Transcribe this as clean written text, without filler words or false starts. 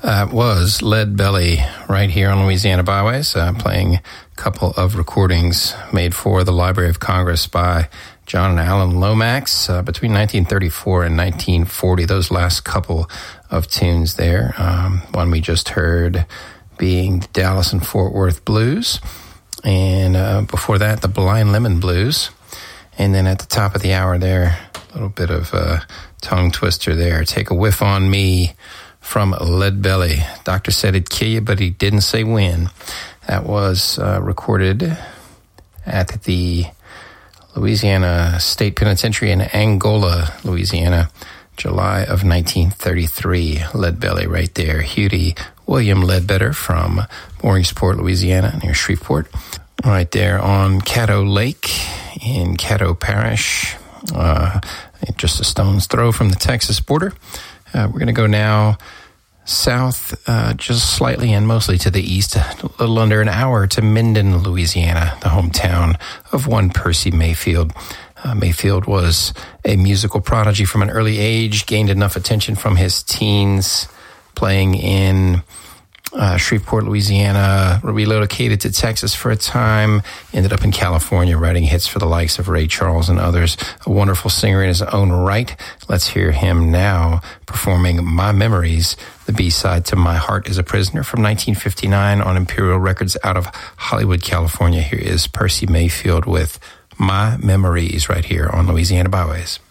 Was Lead Belly right here on Louisiana Byways, playing a couple of recordings made for the Library of Congress by John and Alan Lomax between 1934 and 1940. Those last couple of tunes there. One we just heard being the Dallas and Fort Worth Blues, and before that, the Blind Lemon Blues. And then at the top of the hour there, a little bit of tongue twister there. Take a Whiff on Me from Lead Belly. Doctor said it'd kill you, but he didn't say when. That was recorded at the Louisiana State Penitentiary in Angola, Louisiana, July of 1933. Lead Belly right there. Hughie William Ledbetter from Mooringsport, Louisiana, near Shreveport. Right there on Caddo Lake in Caddo Parish, just a stone's throw from the Texas border. We're going to go now south, just slightly and mostly to the east, a little under an hour to Minden, Louisiana, the hometown of one Percy Mayfield. Mayfield was a musical prodigy from an early age, gained enough attention from his teens, playing in Shreveport, Louisiana, relocated to Texas for a time, ended up in California writing hits for the likes of Ray Charles and others. A wonderful singer in his own right. Let's hear him now performing My Memories, the B-side to My Heart is a Prisoner from 1959 on Imperial Records out of Hollywood, California. Here is Percy Mayfield with My Memories right here on Louisiana Byways.